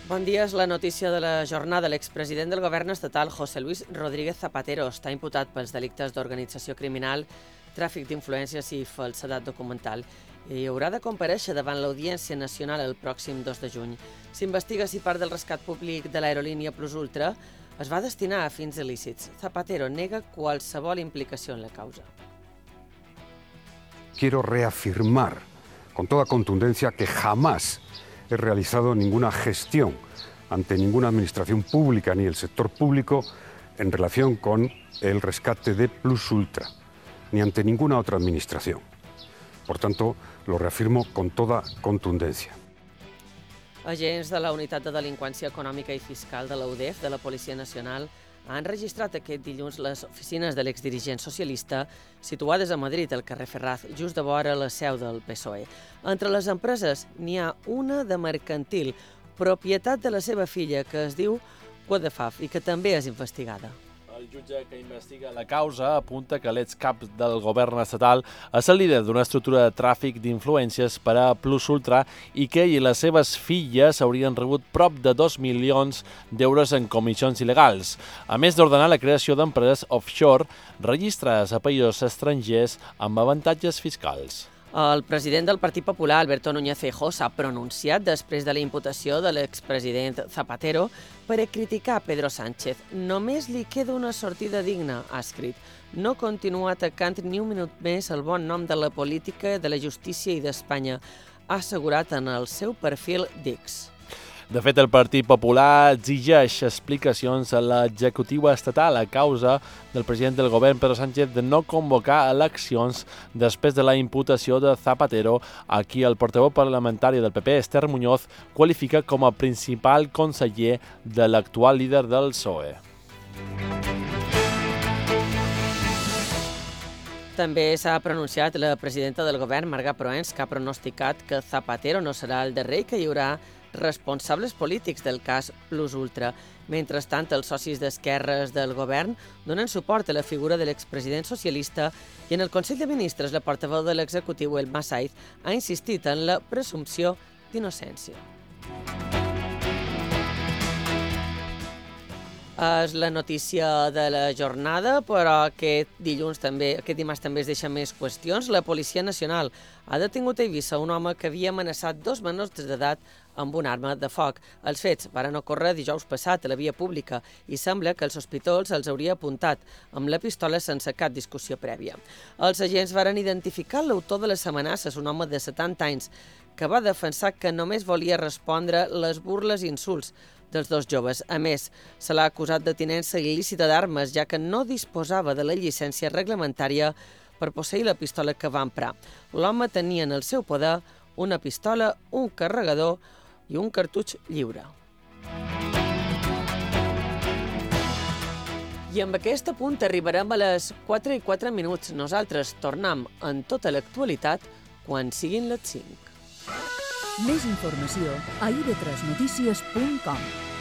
Bon dia, és la notícia de la jornada. L'expresident del govern estatal, José Luis Rodríguez Zapatero, està imputat pels delictes d'organització criminal, tràfic d'influències i falsedat documental i haurà de comparèixer davant l'Audiència Nacional el pròxim 2 de juny. S'investiga si part del rescat públic de l'aerolínia Plus Ultra es va destinar a fins il·lícits. Zapatero nega qualsevol implicació en la causa. Quiero reafirmar con toda contundencia que jamás he realizado ninguna gestión ante ninguna administración pública ni el sector público en relación con el rescate de Plus Ultra, ni ante ninguna otra administración. Por tanto, lo reafirmo con toda contundencia. Agents de la Unitat de Delinqüència Econòmica i Fiscal de la UDEF, de la Policia Nacional, han registrat aquest dilluns les oficines de l'exdirigent socialista situades a Madrid, al carrer Ferraz, just de vora la seu del PSOE. Entre les empreses n'hi ha una de mercantil, propietat de la seva filla, que es diu Codefaf i que també és investigada. El jutge que investiga la causa apunta que l'excap del govern estatal és el líder d'una estructura de tràfic d'influències per a Plus Ultra i que ell i les seves filles haurien rebut prop de 2 milions d'euros en comissions il·legals, a més d'ordenar la creació d'empreses offshore registrades a països estrangers amb avantatges fiscals. El president del Partit Popular, Alberto Núñez Feijóo, s'ha pronunciat després de la imputació de l'expresident Zapatero per a criticar Pedro Sánchez. Només li queda una sortida digna, ha escrit. No continua atacant ni un minut més el bon nom de la política, de la justícia i d'Espanya, ha assegurat en el seu perfil d'X. De fet, el Partit Popular exigeix explicacions a l'executiva estatal a causa del president del govern, Pedro Sánchez, de no convocar eleccions després de la imputació de Zapatero, a qui el portaveu parlamentari del PP, Esther Muñoz, qualifica com a principal conseller de l'actual líder del PSOE. També s'ha pronunciat la presidenta del govern, Marga Proens, que ha pronosticat que Zapatero no serà el darrer i que hi haurà responsables polítics del cas Plus Ultra. Mentrestant, els socis d'esquerres del govern donen suport a la figura de l'expresident socialista i en el Consell de Ministres la portaveu de l'executiu, Elma Saiz, ha insistit en la presumpció d'innocència. És la notícia de la jornada, però aquest dimarts també es deixen més qüestions. La Policia Nacional ha detingut a Eivissa un home que havia amenaçat 2 menors d'edat amb una arma de foc. Els fets van ocórrer dijous passat a la via pública i sembla que el sospitós els hauria apuntat amb la pistola sense cap discussió prèvia. Els agents varen identificar l'autor de les amenaces, un home de 70 anys, que va defensar que només volia respondre les burles i insults dels dos joves. A més, se l'ha acusat de tinença il·lícita d'armes, ja que no disposava de la llicència reglamentària per posseir la pistola que va emprar. L'home tenia en el seu poder una pistola, un carregador i un cartutx lliure. I amb aquest punt arribarem a les 4:04. Nosaltres tornem en tota l'actualitat quan siguin les 5. Més informació a ib3notícies.com.